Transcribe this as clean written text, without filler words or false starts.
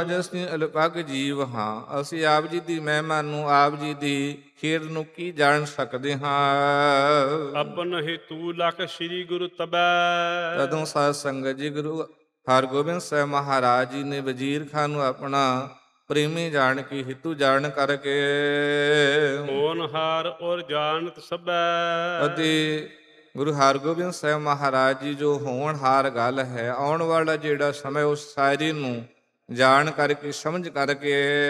ਅਸੀਂ ਅਲਪਗ ਜੀਵ ਹਾਂ, ਅਸੀਂ ਆਪ ਜੀ ਦੀ ਮਹਿਮਾ ਨੂੰ, ਆਪ ਜੀ ਦੀ ਖੇਡ ਨੂੰ ਕੀ ਜਾਣ ਸਕਦੇ ਹਾਂ। ਆਪਨ ਹੇਤੂ ਲਖ ਸ੍ਰੀ ਗੁਰੂ ਤਬੈ। ਤਦੋਂ ਸਾਧ ਸੰਗਤ ਜੀ ਗੁਰੂ ਹਰਗੋਬਿੰਦ ਸਾਹਿਬ ਮਹਾਰਾਜ ਜੀ ਨੇ ਵਜ਼ੀਰ ਖਾਨ ਨੂੰ ਆਪਣਾ ਪ੍ਰੇਮੀ ਜਾਣ ਕੇ, ਹਿਤੂ ਜਾਣ ਕਰਕੇ ਹੋਨਹਾਰ ਔਰ ਜਾਣਤ ਸਭੈ। ਅਤੇ ਗੁਰੂ ਹਰਗੋਬਿੰਦ ਸਾਹਿਬ ਮਹਾਰਾਜ ਜੀ ਜੋ ਹੋਣਹਾਰ ਗੱਲ ਹੈ, ਆਉਣ ਵਾਲਾ ਜਿਹੜਾ ਸਮਾਂ ਉਸ ਸਾਰੀ ਨੂੰ ਜਾਣ ਕਰਕੇ, ਸਮਝ ਕਰਕੇ